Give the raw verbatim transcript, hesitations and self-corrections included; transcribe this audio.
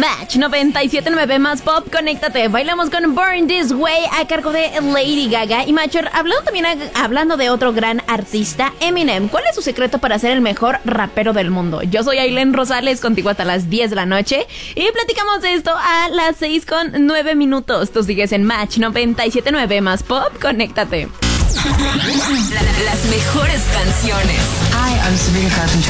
Match noventa y siete punto nueve más pop, conéctate. Bailamos con Born This Way a cargo de Lady Gaga. Y Macho, hablando también hablando de otro gran artista, Eminem. ¿Cuál es su secreto para ser el mejor rapero del mundo? Yo soy Ailén Rosales, contigo hasta las diez de la noche. Y platicamos de esto a las seis con nueve minutos. Tú sigues en Match noventa y siete punto nueve más pop, conéctate. Las mejores canciones. Hi, I'm Sabrina Carpenter.